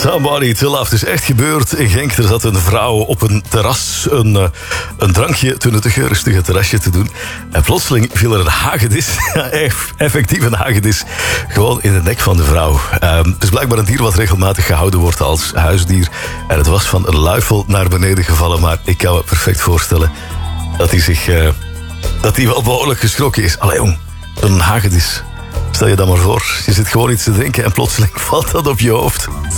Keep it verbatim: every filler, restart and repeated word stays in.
Somebody to love. Het is echt gebeurd in Genk. Er zat een vrouw op een terras een, uh, een drankje te nuttigen, rustig het terrasje te doen. En plotseling viel er een hagedis, effectief een hagedis, gewoon in de nek van de vrouw. Um, het is blijkbaar een dier wat regelmatig gehouden wordt als huisdier. En het was van een luifel naar beneden gevallen. Maar ik kan me perfect voorstellen dat hij zich... Uh, dat hij wel behoorlijk geschrokken is. Allee jong, een hagedis. Stel je dan maar voor, je zit gewoon iets te drinken en plotseling valt dat op je hoofd.